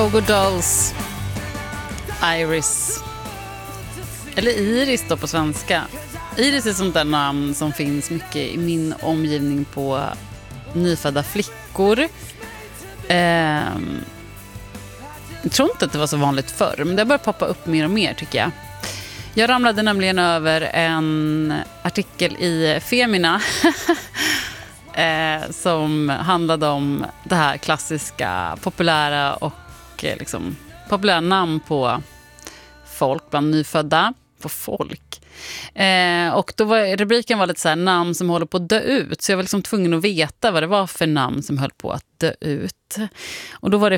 Go Dolls, Iris. Eller Iris då på svenska. Iris är sånt där namn som finns mycket i min omgivning på nyfödda flickor. Jag tror inte att det var så vanligt förr, men det har börjat poppa upp mer och mer tycker jag. Jag ramlade nämligen över en artikel i Femina som handlade om det här klassiska, populära och liksom, populära namn på folk bland nyfödda. På folk. Och då var rubriken var lite så här, namn som håller på att dö ut. Så jag var liksom tvungen att veta vad det var för namn som höll på att dö ut. Och då var det